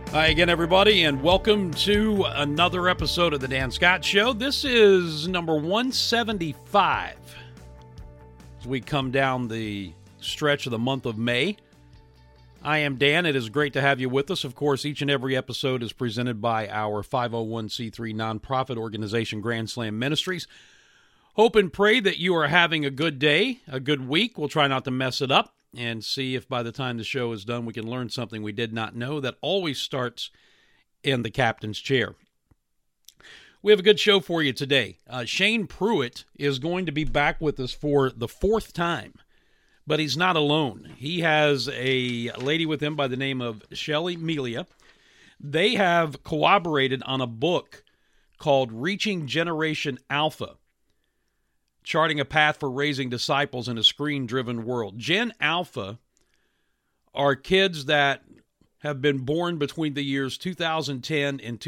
Hi again, everybody, and welcome to another episode of the Dan Scott Show. This is number 175 as we come down the stretch of the month of May. I am Dan. It is great to have you with us. Of course, each and every episode is presented by our 501c3 nonprofit organization, Grand Slam Ministries. Hope and pray that you are having a good day, a good week. We'll try not to mess it up and see if by the time the show is done we can learn something we did not know. That always starts in the captain's chair. We have a good show for you today. Shane Pruitt is going to be back with us for the fourth time, but he's not alone. He has a lady with him by the name of Shelly Melia. They have collaborated on a book called Reaching Generation Alpha, Charting a Path for Raising Disciples in a Screen-Driven World. Gen Alpha are kids that have been born between the years 2010 and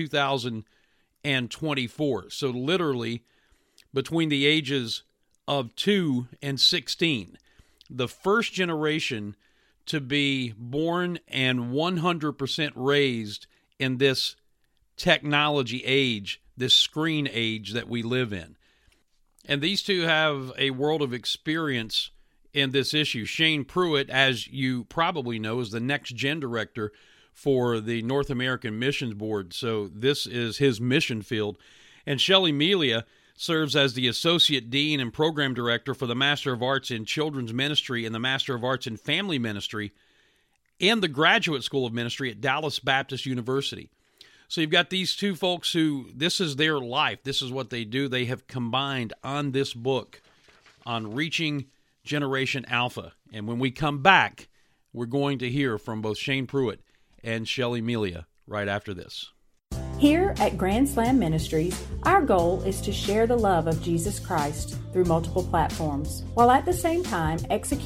2024. So literally between the ages of 2 and 16. The first generation to be born and 100% raised in this technology age, this screen age that we live in. And these two have a world of experience in this issue. Shane Pruitt, as you probably know, is the Next Gen Director for the North American Missions Board. So this is his mission field. And Shelly Melia serves as the Associate Dean and Program Director for the Master of Arts in Children's Ministry and the Master of Arts in Family Ministry and the Graduate School of Ministry at Dallas Baptist University. So you've got these two folks who, this is their life. This is what they do. They have combined on this book on Reaching Generation Alpha. And when we come back, we're going to hear from both Shane Pruitt and Shelly Melia right after this. Here at Grand Slam Ministries, our goal is to share the love of Jesus Christ through multiple platforms, while at the same time executing